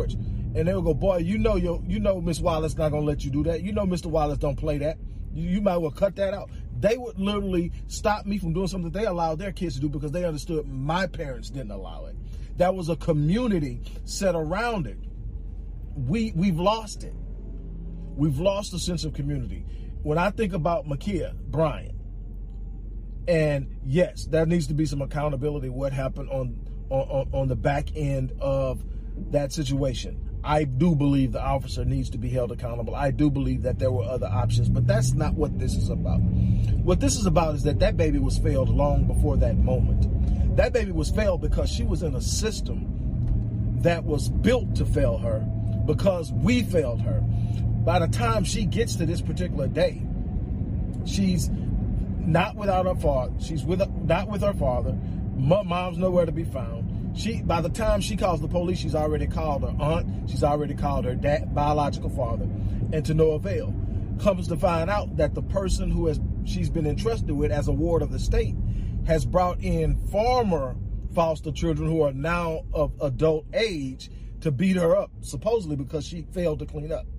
porch, and they'll go, boy, you know Miss Wallace not going to let you do that. You know Mr. Wallace don't play that. You might well cut that out. They would literally stop me from doing something they allowed their kids to do because they understood my parents didn't allow it. That was a community set around it. We've lost it. We've lost the sense of community. When I think about Ma'Khia Bryant, and yes, there needs to be some accountability what happened on the back end of that situation. I do believe the officer needs to be held accountable. I do believe that there were other options, but that's not what this is about. What this is about is that baby was failed long before that moment. That baby was failed because she was in a system that was built to fail her because we failed her. By the time she gets to this particular day, she's not without her father. She's not with her father. Mom's nowhere to be found. By the time she calls the police, she's already called her aunt. She's already called her biological father, and to no avail. Comes to find out that the person who she's been entrusted with as a ward of the state has brought in former foster children who are now of adult age to beat her up, supposedly because she failed to clean up.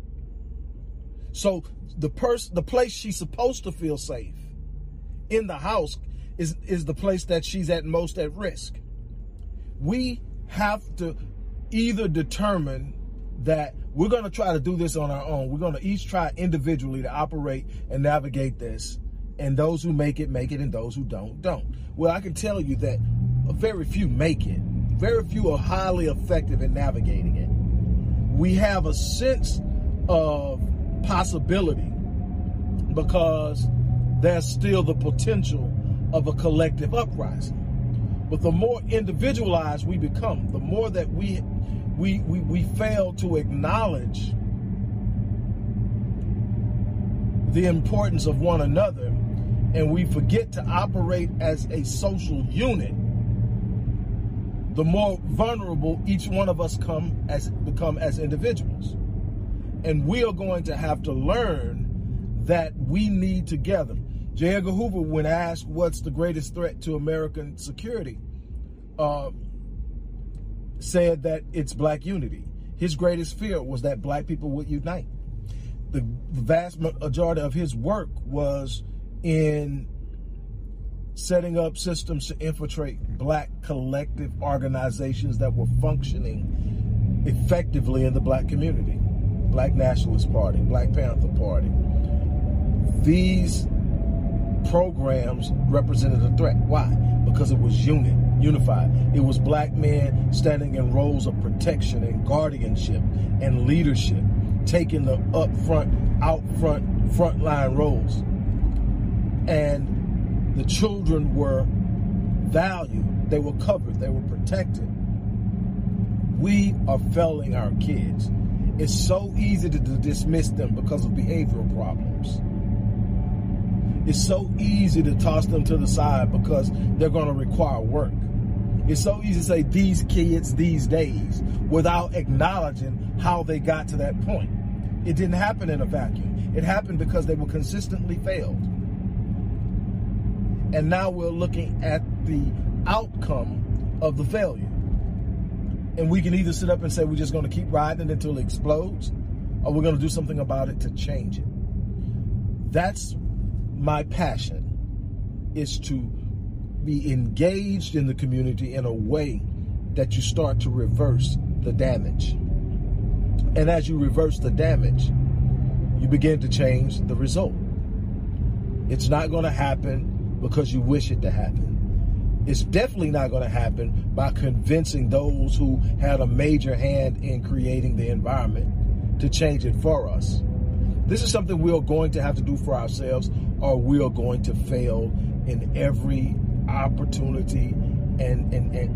So the place she's supposed to feel safe in the house is the place that she's at most at risk. We have to either determine that we're going to try to do this on our own. We're going to each try individually to operate and navigate this. And those who make it, and those who don't. Well, I can tell you that very few make it. Very few are highly effective in navigating it. We have a sense of possibility because there's still the potential of a collective uprising. But the more individualized we become, the more that we fail to acknowledge the importance of one another, and we forget to operate as a social unit, the more vulnerable each one of us become as individuals. And we are going to have to learn that we need together. J. Edgar Hoover, when asked what's the greatest threat to American security, said that it's black unity. His greatest fear was that black people would unite. The vast majority of his work was in setting up systems to infiltrate black collective organizations that were functioning effectively in the black community. Black Nationalist Party, Black Panther Party. These programs represented a threat. Why? Because it was unified. It was black men standing in roles of protection and guardianship and leadership, taking the frontline roles. And the children were valued. They were covered. They were protected. We are failing our kids. It's so easy to dismiss them because of behavioral problems. It's so easy to toss them to the side because they're going to require work. It's so easy to say these kids these days without acknowledging how they got to that point. It didn't happen in a vacuum. It happened because they were consistently failed. And now we're looking at the outcome of the failure. And we can either sit up and say we're just going to keep riding it until it explodes, or we're going to do something about it to change it. That's my passion, is to be engaged in the community in a way that you start to reverse the damage. And as you reverse the damage, you begin to change the result. It's not going to happen because you wish it to happen. It's definitely not going to happen by convincing those who had a major hand in creating the environment to change it for us. This is something we are going to have to do for ourselves, or we are going to fail in every opportunity and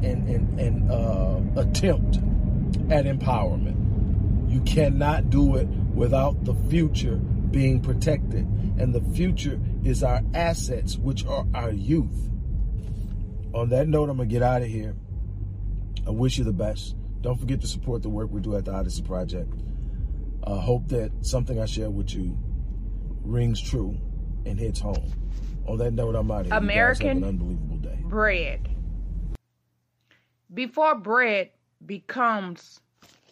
attempt at empowerment. You cannot do it without the future being protected. And the future is our assets, which are our youth. On that note, I'm going to get out of here. I wish you the best. Don't forget to support the work we do at the Odyssey Project. I hope that something I share with you rings true and hits home. On that note, I'm out of here. American, you guys have an unbelievable day. Bread. Before bread becomes